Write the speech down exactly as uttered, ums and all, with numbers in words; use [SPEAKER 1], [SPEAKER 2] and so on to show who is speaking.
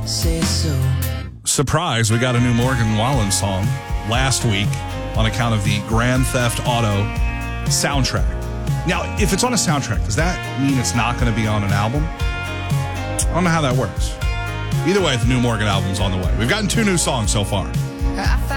[SPEAKER 1] Say so.
[SPEAKER 2] Surprise, we got a new Morgan Wallen song last week on account of the Grand Theft Auto soundtrack. Now, if it's on a soundtrack, does that mean it's not going to be on an album? I don't know how that works. Either way, the new Morgan album's on the way. We've gotten two new songs so far.
[SPEAKER 1] I